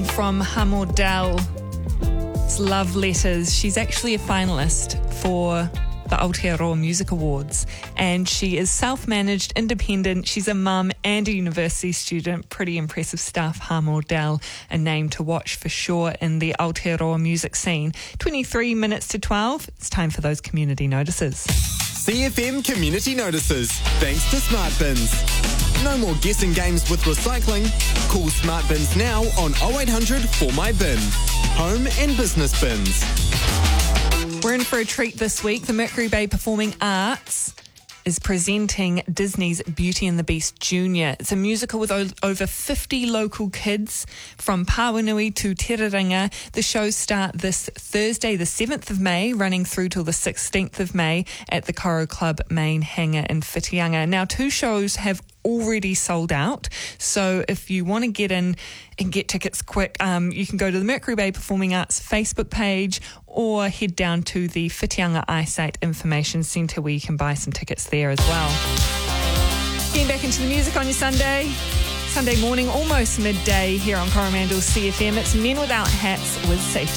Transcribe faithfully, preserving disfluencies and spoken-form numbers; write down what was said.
from Hamordell. It's Love Letters. She's actually a finalist for the Aotearoa Music Awards, and she is self-managed, independent. She's a mum and a university student. Pretty impressive stuff. Hamordell, a name to watch for sure in the Aotearoa music scene. twenty-three minutes to twelve. It's time for those community notices. C F M Community Notices, thanks to Smart Bins. No more guessing games with recycling. Call Smart Bins now on oh eight hundred four my bin. Home and business bins. We're in for a treat this week. The Mercury Bay Performing Arts is presenting Disney's Beauty and the Beast Junior. It's a musical with o- over fifty local kids from Pawanui to Teraringa. The shows start this Thursday, the seventh of May, running through till the sixteenth of May at the Coro Club main hangar in Whitianga. Now, two shows have already sold out, so if you want to get in and get tickets quick, um, you can go to the Mercury Bay Performing Arts Facebook page or head down to the Whitianga Eyesight Information Centre where you can buy some tickets there as well. Getting back into the music on your Sunday, Sunday morning, almost midday here on Coromandel C F M. It's Men Without Hats with Safety